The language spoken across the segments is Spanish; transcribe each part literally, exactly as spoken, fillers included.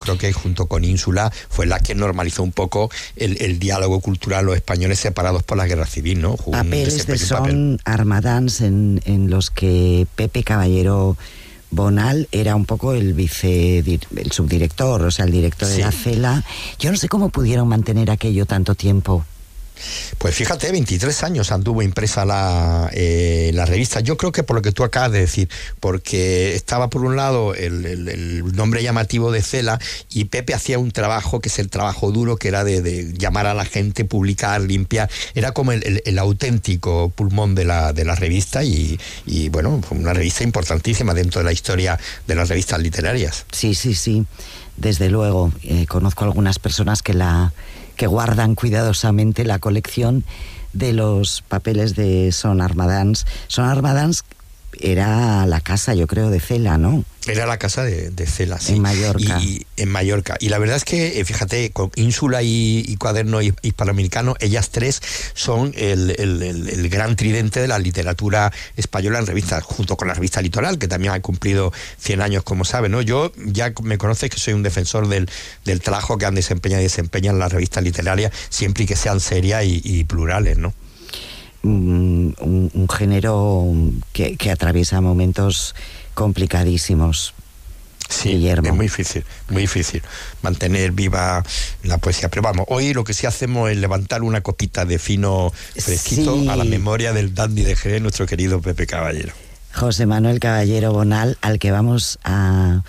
creo que junto con Ínsula fue la que normalizó un poco el, el diálogo cultural, los españoles separados por la guerra civil, ¿no? Jugó Papeles de Son Armadans en, en los que Pepe Caballero Bonal era un poco el vice, el subdirector, o sea, el director sí. de la Cela. Yo no sé cómo pudieron mantener aquello tanto tiempo. Pues fíjate, veintitrés años anduvo impresa la, eh, la revista. Yo creo que por lo que tú acabas de decir, porque estaba por un lado el, el, el nombre llamativo de Cela, y Pepe hacía un trabajo que es el trabajo duro, que era de, de llamar a la gente, publicar, limpiar. Era como el, el, el auténtico pulmón de la, de la revista y, y bueno, fue una revista importantísima dentro de la historia de las revistas literarias. Sí, sí, sí, desde luego. Eh, conozco algunas personas que la... que guardan cuidadosamente la colección de los papeles de Son Armadans. Son Armadans era la casa, yo creo, de Cela, ¿no? Era la casa de, de Cela, sí. En Mallorca. Y, en Mallorca. Y la verdad es que, fíjate, con Ínsula y, y Cuaderno Hispanoamericano, ellas tres son el, el, el, el gran tridente de la literatura española en revistas, junto con la revista Litoral, que también ha cumplido cien años, como sabes, ¿no? Yo, ya me conoces que soy un defensor del, del trabajo que han desempeñado y desempeñan las revistas literarias, siempre y que sean serias y, y plurales, ¿no? Un, un, un género que, que atraviesa momentos complicadísimos. Sí, Guillermo. Es muy difícil, muy difícil mantener viva la poesía. Pero vamos, hoy lo que sí hacemos es levantar una copita de fino fresquito sí. a la memoria del dandy de Jerez, nuestro querido Pepe Caballero. José Manuel Caballero Bonal, al que vamos a,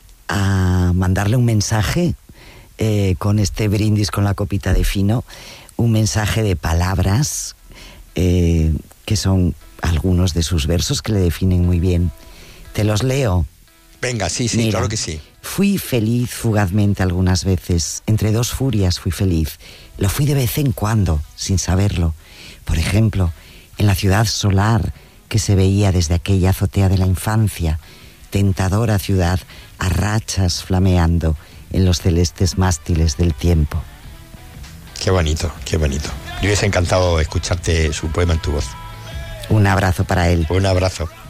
a mandarle un mensaje eh, con este brindis con la copita de fino, un mensaje de palabras eh, que son algunos de sus versos que le definen muy bien. Te los leo. Venga, sí, sí, Mira, claro que sí. Fui feliz fugazmente algunas veces. Entre dos furias fui feliz. Lo fui de vez en cuando, sin saberlo. Por ejemplo, en la ciudad solar que se veía desde aquella azotea de la infancia. Tentadora ciudad a rachas flameando en los celestes mástiles del tiempo. Qué bonito, qué bonito. Me hubiese encantado escucharte su poema en tu voz. Un abrazo para él. Un abrazo.